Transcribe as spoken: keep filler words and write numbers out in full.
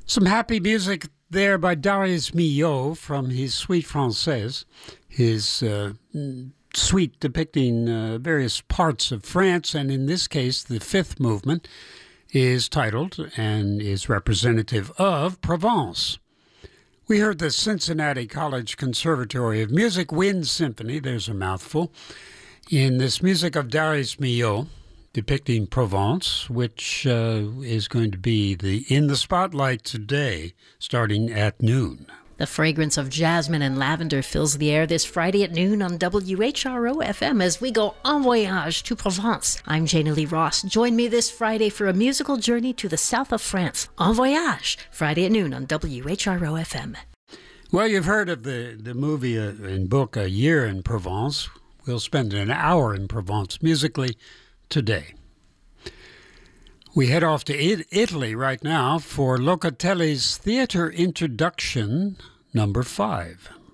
Some happy music there by Darius Milhaud from his Suite Française, his uh, suite depicting uh, various parts of France, and in this case, the fifth movement is titled and is representative of Provence. We heard the Cincinnati College Conservatory of Music Wind Symphony, there's a mouthful, in this music of Darius Milhaud, depicting Provence, which uh, is going to be the in the spotlight today, starting at noon. The fragrance of jasmine and lavender fills the air this Friday at noon on W H R O F M as we go en voyage to Provence. I'm Jana Lee Ross. Join me this Friday for a musical journey to the south of France. En voyage, Friday at noon on W H R O F M. Well, you've heard of the, the movie uh, and book A Year in Provence. We'll spend an hour in Provence musically today. We head off to it- Italy right now for Locatelli's Theater Introduction number five.